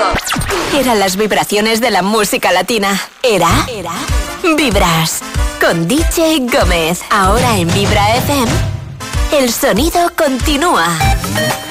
Eran las vibraciones de la música latina. Era Vibras. Con DJ Gómez. Ahora en Vibra FM. El sonido continúa.